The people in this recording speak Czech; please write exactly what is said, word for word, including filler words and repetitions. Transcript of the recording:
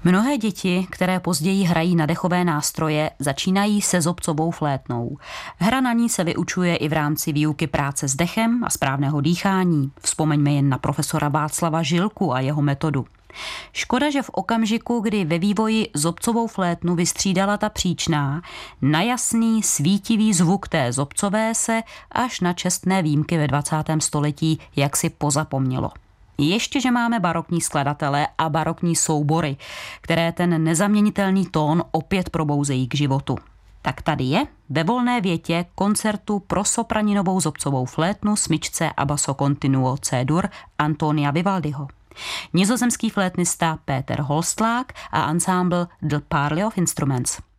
Mnohé děti, které později hrají na dechové nástroje, začínají se zobcovou flétnou. Hra na ní se vyučuje i v rámci výuky práce s dechem a správného dýchání. Vzpomeňme jen na profesora Václava Žilku a jeho metodu. Škoda, že v okamžiku, kdy ve vývoji zobcovou flétnu vystřídala ta příčná, na jasný, svítivý zvuk té zobcové se až na čestné výjimky ve dvacátém století jaksi pozapomnělo. Ještě, že máme barokní skladatele a barokní soubory, které ten nezaměnitelný tón opět probouzejí k životu. Tak tady je ve volné větě koncertu pro sopraninovou zobcovou flétnu, smyčce a basso continuo C-dur Antonia Vivaldiho. Nizozemský flétnista Peter Holstlák a ensemble The Parley of Instruments.